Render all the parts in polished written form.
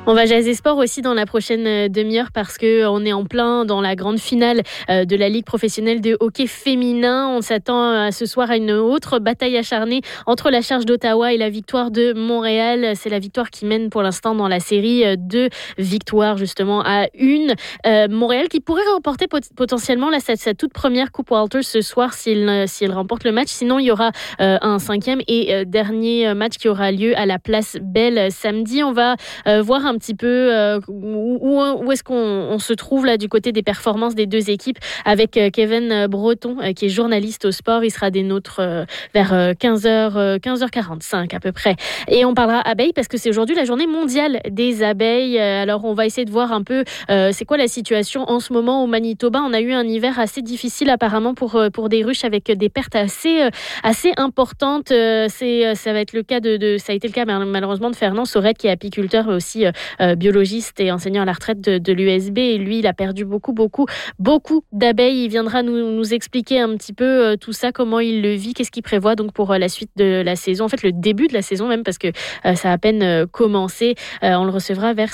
On va jaser sport aussi dans la prochaine demi-heure parce qu'on est en plein dans la grande finale de la Ligue professionnelle de hockey féminin. On s'attend ce soir à une autre bataille acharnée entre la Charge d'Ottawa et la Victoire de Montréal. C'est la Victoire qui mène pour l'instant dans la série 2 victoires justement à 1. Montréal qui pourrait remporter potentiellement sa toute première Coupe Walters ce soir s'il remporte le match. Sinon, il y aura un 5e et dernier match qui aura lieu à la Place Belle samedi. On va voir un petit peu où est-ce qu'on se trouve là du côté des performances des deux équipes avec Kevin Breton qui est journaliste au sport. Il sera des nôtres vers 15h45 à peu près. Et on parlera abeilles parce que c'est aujourd'hui la journée mondiale des abeilles. Alors on va essayer de voir un peu c'est quoi la situation en ce moment au Manitoba. On a eu un hiver assez difficile apparemment pour des ruches avec des pertes assez importantes. Ça va être le cas ça a été le cas malheureusement de Fernand Saurette qui est apiculteur mais aussi biologiste et enseignant à la retraite de l'USB, et lui il a perdu beaucoup d'abeilles. Il viendra nous expliquer un petit peu tout ça, comment il le vit, qu'est-ce qu'il prévoit donc pour la suite de la saison, en fait le début de la saison même parce que ça a à peine commencé. On le recevra vers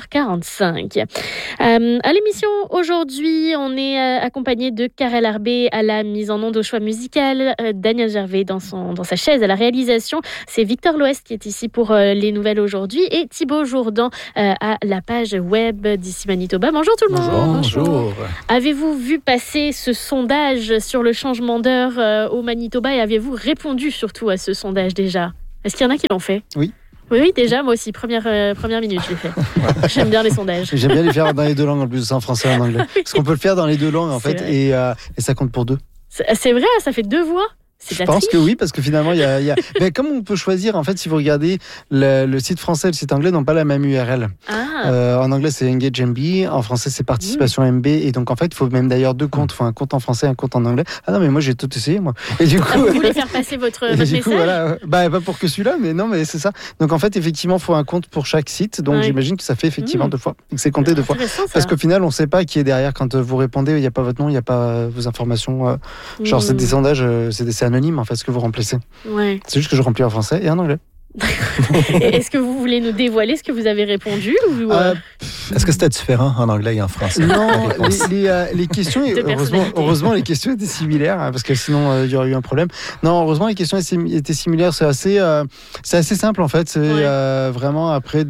16h45. À l'émission aujourd'hui, on est accompagné de Karel Arbé à la mise en onde au choix musical, Daniel Gervais dans sa chaise à la réalisation, c'est Victor Loest qui est ici pour les nouvelles aujourd'hui et Thibaut Jourdan à la page web d'ici Manitoba. Bonjour tout le monde. Bonjour. Avez-vous vu passer ce sondage sur le changement d'heure au Manitoba et avez-vous répondu surtout à ce sondage déjà? Est-ce qu'il y en a qui l'ont fait? Oui, déjà, moi aussi, première minute, je l'ai fait. J'aime bien les sondages. J'aime bien les faire dans les deux langues, en plus, en français et en anglais. Parce qu'on peut le faire dans les deux langues, en fait, et ça compte pour 2. C'est vrai, ça fait 2 voix. Je pense que oui, parce que finalement, il y a... Mais comme on peut choisir, en fait, si vous regardez le site français et le site anglais n'ont pas la même URL. En anglais, c'est Engage MB. En français, c'est Participation MB. Et donc, en fait, il faut même d'ailleurs 2 comptes. Il faut un compte en français et un compte en anglais. Ah non, mais moi, j'ai tout essayé, moi. Et du coup, vous voulez faire passer votre message? Voilà. Pas pour que celui-là, mais non, mais c'est ça. Donc, en fait, effectivement, il faut un compte pour chaque site. Donc, j'imagine que ça fait effectivement 2 fois. Donc, c'est compté 2 fois. Parce qu'au final, on ne sait pas qui est derrière. Quand vous répondez, il n'y a pas votre nom, il n'y a pas vos informations. Genre, c'est des sondages, c'est anonyme, en fait, ce que vous remplacez. C'est juste que je remplis en français et en anglais. Est-ce que vous voulez nous dévoiler ce que vous avez répondu ou Est-ce que c'était différent en anglais et en français? Non, les questions, heureusement les questions étaient similaires, parce que sinon il y aurait eu un problème. Non, heureusement les questions étaient similaires. C'est assez simple en fait. C'est vraiment après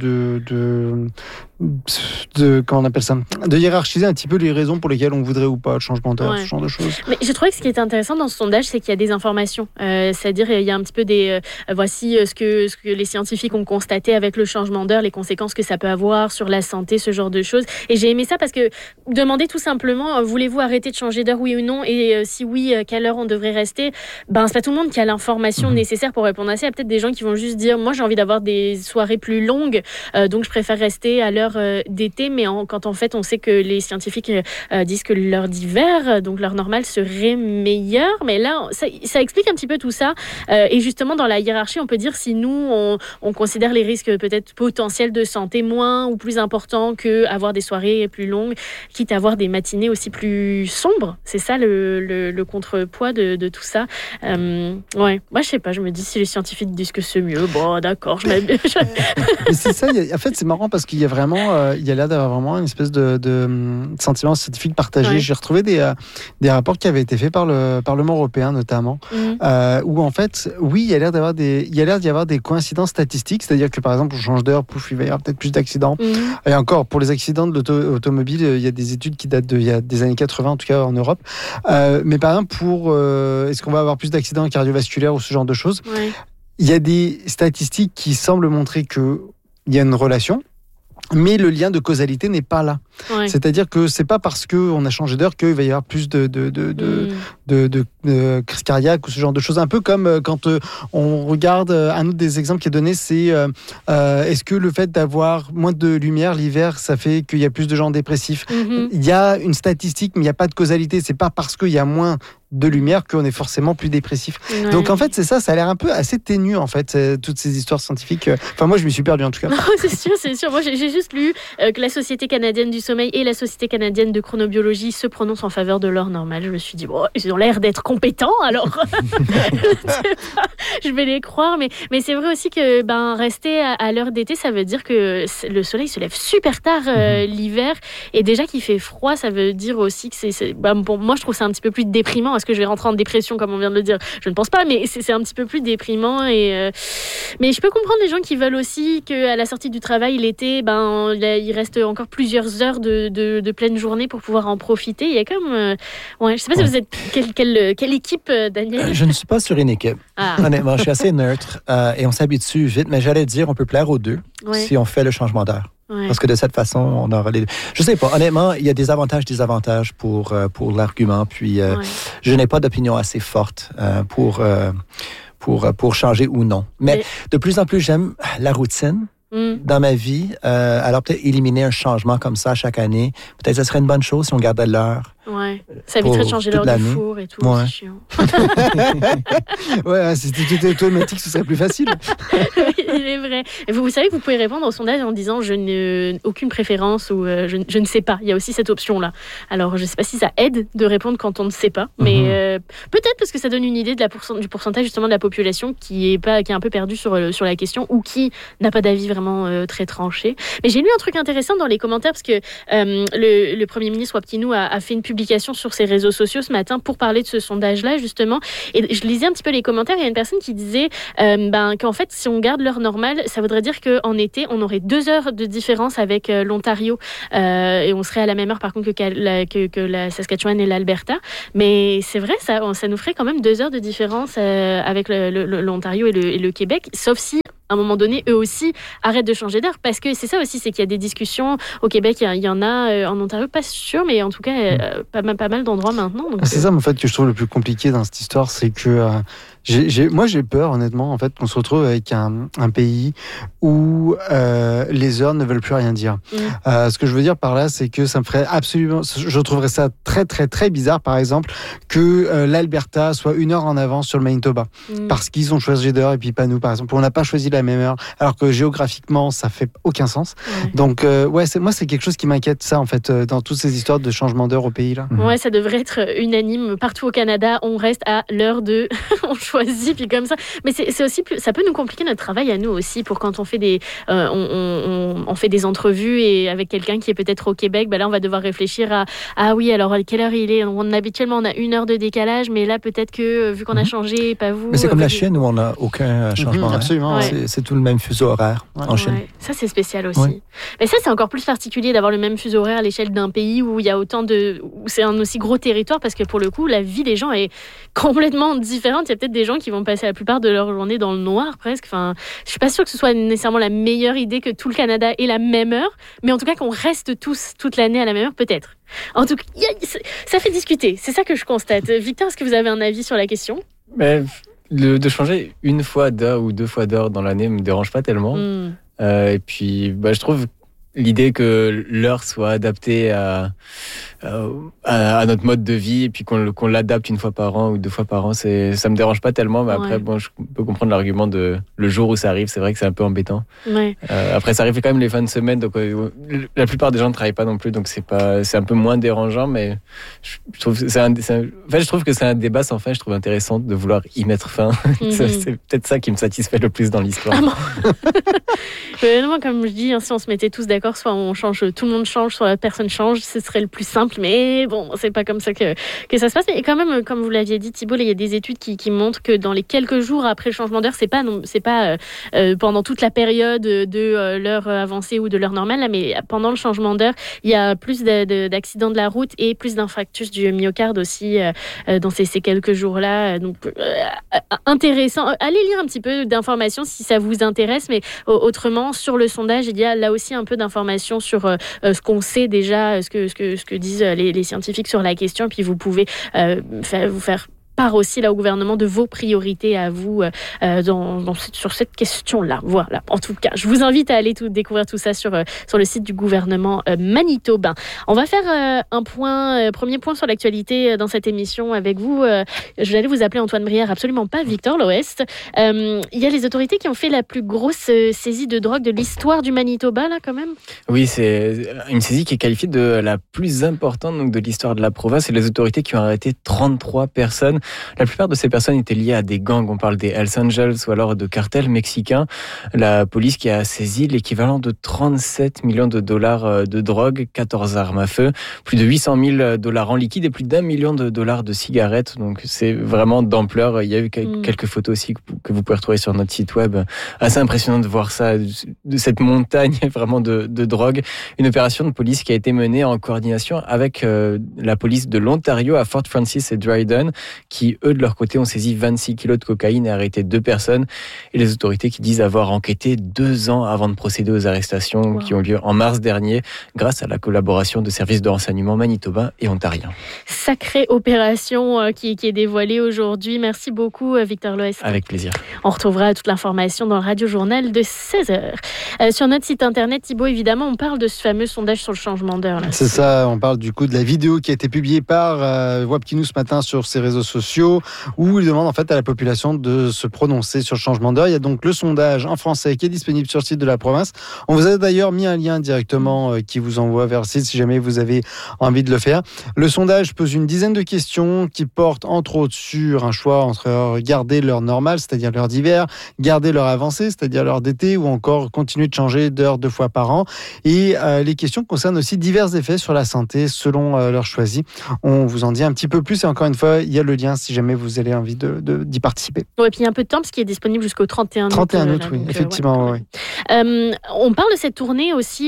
comment on appelle ça, de hiérarchiser un petit peu les raisons pour lesquelles on voudrait ou pas le changement d'heure, ce genre de choses. Mais je trouvais que ce qui était intéressant dans ce sondage, c'est qu'il y a des informations. C'est-à-dire il y a un petit peu voici ce que les scientifiques ont constaté avec le changement d'heure, les conséquences que ça peut avoir sur la santé, ce genre de choses. Et j'ai aimé ça parce que demander tout simplement, voulez-vous arrêter de changer d'heure, oui ou non, et si oui, à quelle heure on devrait rester, c'est pas tout le monde qui a l'information nécessaire pour répondre à ça. Il y a peut-être des gens qui vont juste dire, moi j'ai envie d'avoir des soirées plus longues, donc je préfère rester à l'heure d'été, mais quand en fait on sait que les scientifiques disent que l'heure d'hiver, donc l'heure normale serait meilleure, mais là ça explique un petit peu tout ça, et justement dans la hiérarchie on peut dire si nous on considère les risques peut-être potentiels de santé moins ou plus importants qu'avoir des soirées plus longues, quitte à avoir des matinées aussi plus sombres. C'est ça le contrepoids de tout ça. Moi je sais pas, je me dis si les scientifiques disent que c'est mieux, bon d'accord, je m'habille. Mais c'est ça, en fait c'est marrant parce qu'il y a vraiment il y a l'air d'avoir vraiment une espèce de sentiment scientifique partagé. J'ai retrouvé des rapports qui avaient été faits par le Parlement européen notamment, où en fait il y a l'air d'y avoir des coïncidences statistiques, c'est-à-dire que par exemple on change d'heure, il va y avoir peut-être plus d'accidents. Et encore pour les accidents de l'automobile, il y a des études qui datent il y a des années 80 en tout cas en Europe, mais par exemple pour est-ce qu'on va avoir plus d'accidents cardiovasculaires ou ce genre de choses, il y a des statistiques qui semblent montrer qu'il y a une relation, mais le lien de causalité n'est pas là. C'est-à-dire que c'est pas parce qu'on a changé d'heure qu'il va y avoir plus de crise cardiaque ou ce genre de choses. Un peu comme quand on regarde un autre des exemples qui est donné, c'est est-ce que le fait d'avoir moins de lumière l'hiver, ça fait qu'il y a plus de gens dépressifs? Il y a une statistique, mais il n'y a pas de causalité. C'est pas parce qu'il y a moins de lumière qu'on est forcément plus dépressif. Ouais. Donc en fait, c'est ça a l'air un peu assez ténu en fait, toutes ces histoires scientifiques. Enfin moi je me suis perdu en tout cas. Non, c'est sûr. Moi j'ai juste lu que la Société canadienne du sommeil et la Société canadienne de chronobiologie se prononcent en faveur de l'heure normale. Je me suis dit, bon, ils ont l'air d'être compétents, alors je vais les croire. Mais c'est vrai aussi que rester à l'heure d'été, ça veut dire que le soleil se lève super tard l'hiver. Et déjà qu'il fait froid, ça veut dire aussi que pour moi, je trouve ça un petit peu plus déprimant. Est-ce que je vais rentrer en dépression, comme on vient de le dire ? Je ne pense pas, mais c'est un petit peu plus déprimant. Mais je peux comprendre les gens qui veulent aussi qu'à la sortie du travail, l'été, il reste encore plusieurs heures de pleine journée pour pouvoir en profiter. Il y a comme... je ne sais pas si vous êtes... Quelle équipe, Daniel ? Je ne suis pas sur une équipe. Honnêtement, je suis assez neutre et on s'habitue vite. Mais j'allais dire, on peut plaire aux deux si on fait le changement d'heure. Ouais. Parce que de cette façon, on aura les... Je sais pas, honnêtement, il y a des avantages, désavantages pour l'argument. Puis, je n'ai pas d'opinion assez forte pour changer ou non. Mais de plus en plus, j'aime la routine dans ma vie. Alors, peut-être éliminer un changement comme ça chaque année. Peut-être que ce serait une bonne chose si on gardait l'heure. Ouais, ça éviterait de changer l'heure du four et tout, c'est chiant. Si c'était automatique, ce serait plus facile. Il est vrai. Et vous savez que vous pouvez répondre au sondage en disant je n'ai aucune préférence ou je ne sais pas. Il y a aussi cette option-là. Alors, je ne sais pas si ça aide de répondre quand on ne sait pas, mais peut-être parce que ça donne une idée de du pourcentage justement de la population qui est un peu perdue sur la question ou qui n'a pas d'avis vraiment très tranché. Mais j'ai lu un truc intéressant dans les commentaires parce que le Premier ministre Wapkinou a fait une publication sur ses réseaux sociaux ce matin pour parler de ce sondage-là, justement. Et je lisais un petit peu les commentaires. Il y a une personne qui disait qu'en fait, si on garde l'heure normale, ça voudrait dire qu'en été, on aurait 2 heures de différence avec l'Ontario. Et on serait à la même heure, par contre, que la Saskatchewan et l'Alberta. Mais c'est vrai, ça nous ferait quand même 2 heures de différence avec l'Ontario et le Québec, sauf si à un moment donné, eux aussi arrêtent de changer d'heure. Parce que c'est ça aussi, c'est qu'il y a des discussions au Québec, il y en a en Ontario, pas sûr, mais en tout cas, pas mal d'endroits maintenant. Donc c'est ça, en fait, que je trouve le plus compliqué dans cette histoire, c'est que moi, j'ai peur, honnêtement, en fait, qu'on se retrouve avec un pays où les heures ne veulent plus rien dire. Ce que je veux dire par là, c'est que ça me ferait absolument... Je trouverais ça très, très, très bizarre, par exemple, que l'Alberta soit 1 heure en avance sur le Manitoba. Parce qu'ils ont choisi d'heure et puis pas nous, par exemple. On n'a pas choisi la même heure, alors que géographiquement, ça fait aucun sens. Donc, c'est quelque chose qui m'inquiète, ça, en fait, dans toutes ces histoires de changement d'heure au pays, là. Ouais, ça devrait être unanime. Partout au Canada, on reste à l'heure de... on choisit, puis comme ça. Mais c'est aussi ça peut nous compliquer notre travail à nous aussi, pour quand on fait on fait des entrevues et avec quelqu'un qui est peut-être au Québec, là, on va devoir réfléchir à oui, alors quelle heure il est. Habituellement, on a 1 heure de décalage, mais là, peut-être que, vu qu'on a changé, pas vous... Mais c'est comme la Chine, où on n'a aucun changement. Absolument. C'est tout le même fuseau horaire en Chine. Ça, c'est spécial aussi. Mais ça, c'est encore plus particulier d'avoir le même fuseau horaire à l'échelle d'un pays où il y a où c'est un aussi gros territoire, parce que pour le coup, la vie des gens est complètement différente. Il y a peut-être des gens qui vont passer la plupart de leur journée dans le noir, presque. Enfin, je suis pas sûre que ce soit nécessairement la meilleure idée que tout le Canada ait la même heure, mais en tout cas qu'on reste tous toute l'année à la même heure, peut-être. En tout cas, ça fait discuter. C'est ça que je constate. Victor, est-ce que vous avez un avis sur la question ? De changer 1 fois d'heure ou 2 fois d'heure dans l'année me dérange pas tellement. Et puis, je trouve l'idée que l'heure soit adaptée à notre mode de vie et puis qu'on l'adapte 1 fois par an ou 2 fois par an, ça me dérange pas tellement. Mais après, je peux comprendre l'argument de le jour où ça arrive. C'est vrai que c'est un peu embêtant. Après, ça arrive quand même les fins de semaine, donc la plupart des gens ne travaillent pas non plus, donc c'est un peu moins dérangeant. Mais je trouve que c'est un débat sans fin. Je trouve intéressant de vouloir y mettre fin. C'est peut-être ça qui me satisfait le plus dans l'histoire. Moi, comme je dis, si on se mettait tous d'accord, soit on change, tout le monde change, soit personne change, ce serait le plus simple. Mais bon, c'est pas comme ça que ça se passe. Mais quand même, comme vous l'aviez dit, Thibault, il y a des études qui montrent que dans les quelques jours après le changement d'heure, c'est pas pendant toute la période de l'heure avancée ou de l'heure normale, là, mais pendant le changement d'heure, il y a plus d'accidents de la route et plus d'infarctus du myocarde aussi dans ces quelques jours-là. Donc, intéressant. Allez lire un petit peu d'informations si ça vous intéresse, mais autrement, sur le sondage, il y a là aussi un peu d'informations sur ce qu'on sait déjà, ce que disent les scientifiques sur la question, puis vous pouvez vous faire part aussi là au gouvernement de vos priorités à vous sur cette question-là. Voilà. En tout cas, je vous invite à aller découvrir tout ça sur le site du gouvernement manitobain. On va faire premier point sur l'actualité dans cette émission avec vous. Je vais vous appeler Antoine Brière, absolument pas Victor Loest. Il y a les autorités qui ont fait la plus grosse saisie de drogue de l'histoire du Manitoba, là, quand même. Oui, c'est une saisie qui est qualifiée de la plus importante donc, de l'histoire de la province. Et les autorités qui ont arrêté 33 personnes. La plupart de ces personnes étaient liées à des gangs. On parle des Hells Angels ou alors de cartels mexicains. La police qui a saisi l'équivalent de 37 millions de dollars de drogue, 14 armes à feu, plus de 800 000 dollars en liquide et plus d'1 million de dollars de cigarettes. Donc c'est vraiment d'ampleur. Il y a eu quelques photos aussi que vous pouvez retrouver sur notre site web. Assez impressionnant de voir ça, de cette montagne vraiment de drogue. Une opération de police qui a été menée en coordination avec la police de l'Ontario à Fort Francis et Dryden, qui eux de leur côté ont saisi 26 kilos de cocaïne et arrêté 2 personnes. Et les autorités qui disent avoir enquêté 2 ans avant de procéder aux arrestations qui ont lieu en mars dernier grâce à la collaboration de services de renseignement manitobains et ontariens. Sacrée opération qui est dévoilée aujourd'hui. Merci beaucoup Victor Loest. Avec plaisir. On retrouvera toute l'information dans le Radio-Journal de 16h. Sur notre site internet, Thibaut, évidemment, on parle de ce fameux sondage sur le changement d'heure. Là. C'est ça, on parle du coup de la vidéo qui a été publiée par Wapkinou ce matin sur ses réseaux sociaux où il demande en fait à la population de se prononcer sur le changement d'heure. Il y a donc le sondage en français qui est disponible sur le site de la province. On vous a d'ailleurs mis un lien directement qui vous envoie vers le site si jamais vous avez envie de le faire. Le sondage pose une dizaine de questions qui portent entre autres sur un choix entre garder l'heure normale, c'est-à-dire l'heure d'hiver, garder l'heure avancée, c'est-à-dire l'heure d'été, ou encore continuer de changer d'heure 2 fois par an. Et les questions concernent aussi divers effets sur la santé selon l'heure choisie. On vous en dit un petit peu plus et encore une fois, il y a le lien si jamais vous avez envie d'y participer. Oui, et puis il y a un peu de temps parce qu'il est disponible jusqu'au 31 août. 31 août, oui, effectivement. Ouais. On parle de cette tournée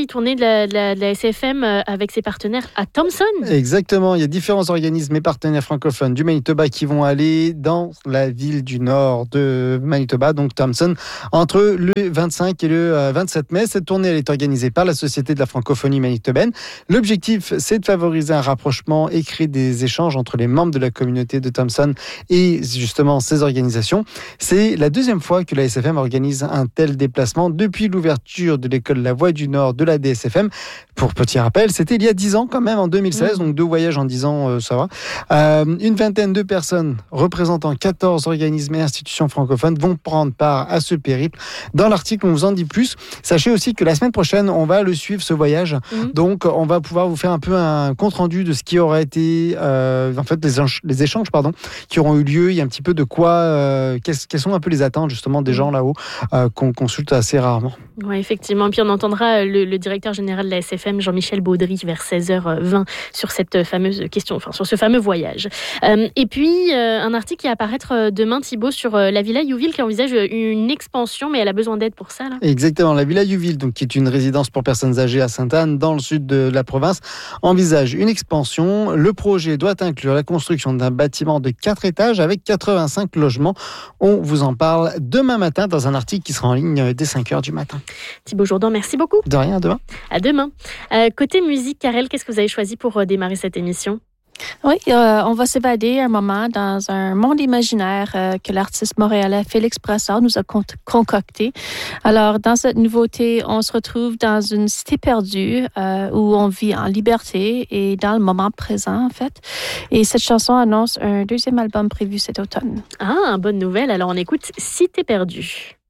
de la SFM avec ses partenaires à Thompson. Exactement, il y a différents organismes et partenaires francophones du Manitoba qui vont aller dans la ville du nord de Manitoba, donc Thompson, entre le 25 et le 27 mai. Cette tournée elle est organisée par la Société de la francophonie manitobaine. L'objectif, c'est de favoriser un rapprochement et créer des échanges entre les membres de la communauté de Thompson et justement ces organisations. C'est la deuxième fois que la SFM organise un tel déplacement depuis l'ouverture de l'école La Voie du Nord de la DSFM. Pour petit rappel, c'était il y a 10 ans quand même, en 2016, donc 2 voyages en 10 ans, ça va. Une vingtaine de personnes représentant 14 organismes et institutions francophones vont prendre part à ce périple. Dans l'article, on vous en dit plus. Sachez aussi que la semaine prochaine, on va le suivre, ce voyage. Donc, on va pouvoir vous faire un peu un compte-rendu de ce qui aura été, en fait, les échanges qui auront eu lieu. Il y a un petit peu de quoi, quelles sont un peu les attentes justement des gens là-haut qu'on consulte assez rarement. Oui, effectivement. Puis on entendra le directeur général de la SFM, Jean-Michel Baudry, vers 16h20 sur cette fameuse question, sur ce fameux voyage. Et puis, un article qui va apparaître demain, Thibaut, sur la Villa Youville qui envisage une expansion, mais elle a besoin d'aide pour ça. Là. Exactement. La Villa Youville, donc, qui est une résidence pour personnes âgées à Sainte-Anne, dans le sud de la province, envisage une expansion. Le projet doit inclure la construction d'un bâtiment de 4 étages avec 85 logements. On vous en parle demain matin dans un article qui sera en ligne dès 5h du matin. Thibaut Jourdan, merci beaucoup. De rien, à demain. À demain. Côté musique, Karel, qu'est-ce que vous avez choisi pour démarrer cette émission? Oui, on va s'évader un moment dans un monde imaginaire que l'artiste montréalais Félix Brassard nous a concocté. Alors, dans cette nouveauté, on se retrouve dans une cité perdue où on vit en liberté et dans le moment présent, en fait. Et cette chanson annonce un 2e album prévu cet automne. Ah, bonne nouvelle. Alors, on écoute Cité perdue.